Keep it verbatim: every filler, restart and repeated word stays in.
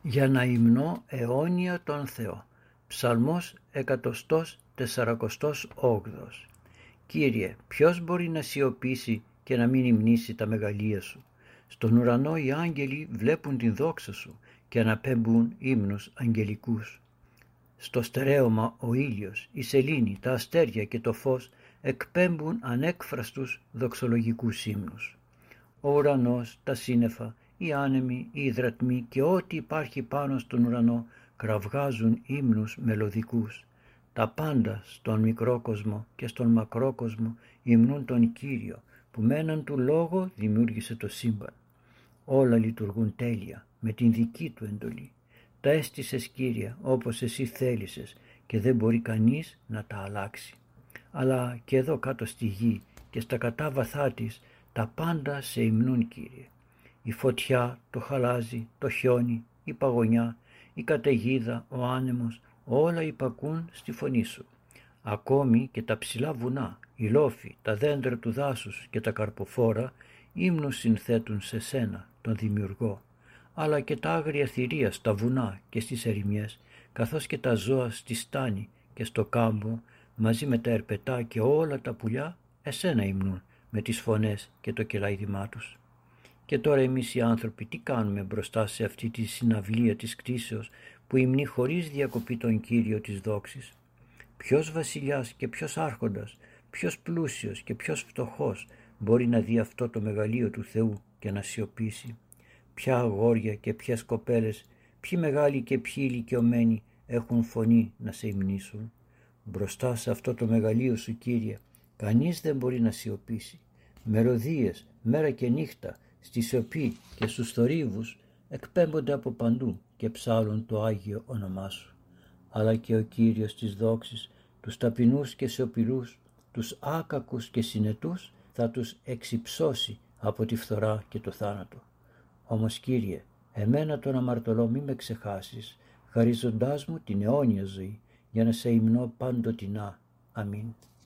για να υμνώ αιώνια τον Θεό. Ψαλμός εκατοστός τεσσαρακοστός όγδοος. Κύριε, ποιος μπορεί να σιωπήσει και να μην υμνήσει τα μεγαλεία σου? Στον ουρανό οι άγγελοι βλέπουν την δόξα σου και αναπέμπουν ύμνους αγγελικούς. Στο στερέωμα ο ήλιος, η σελήνη, τα αστέρια και το φως εκπέμπουν ανέκφραστους δοξολογικούς ύμνους. Ο ουρανός, τα σύννεφα, οι άνεμοι, οι υδρατμοί και ό,τι υπάρχει πάνω στον ουρανό κραυγάζουν ύμνους μελωδικούς. Τα πάντα στον μικρό κόσμο και στον μακρό κόσμο υμνούν τον Κύριο που με έναν του λόγο δημιούργησε το σύμπαν. Όλα λειτουργούν τέλεια με την δική του εντολή. Τα έστησες, Κύριε, όπως εσύ θέλησες και δεν μπορεί κανείς να τα αλλάξει. Αλλά και εδώ κάτω στη γη και στα κατάβαθά της τα πάντα σε υμνούν, Κύριε. Η φωτιά, το χαλάζι, το χιόνι, η παγωνιά, η καταιγίδα, ο άνεμος, όλα υπακούν στη φωνή σου. Ακόμη και τα ψηλά βουνά, οι λόφοι, τα δέντρα του δάσους και τα καρποφόρα ύμνους συνθέτουν σε σένα, τον Δημιουργό. Αλλά και τα άγρια θηρία στα βουνά και στις ερημιές, καθώς και τα ζώα στη στάνη και στο κάμπο, μαζί με τα ερπετά και όλα τα πουλιά, εσένα υμνούν με τις φωνές και το κελάιδημά τους. Και τώρα εμείς οι άνθρωποι τι κάνουμε μπροστά σε αυτή τη συναυλία της κτήσεως που υμνεί χωρίς διακοπή τον Κύριο της δόξης? Ποιος βασιλιάς και ποιος άρχοντας, ποιος πλούσιος και ποιος φτωχός μπορεί να δει αυτό το μεγαλείο του Θεού και να σιωπήσει? Ποια αγόρια και ποιες κοπέλες, ποιοι μεγάλοι και ποιοι ηλικιωμένοι έχουν φωνή να σε υμνήσουν? Μπροστά σε αυτό το μεγαλείο σου, Κύριε, κανείς δεν μπορεί να σιωπήσει. Μελωδίες μέρα και νύχτα στη σιωπή και στους θορύβους εκπέμπονται από παντού και ψάλλουν το Άγιο όνομά σου. Αλλά και ο Κύριος της δόξης τους ταπεινούς και σιωπηλούς, τους άκακους και συνετούς θα τους εξυψώσει από τη φθορά και το θάνατο. Όμως, Κύριε, εμένα τον αμαρτωλό μη με ξεχάσεις, χαρίζοντάς μου την αιώνια ζωή, για να σε υμνώ πάντοτινά. Αμήν.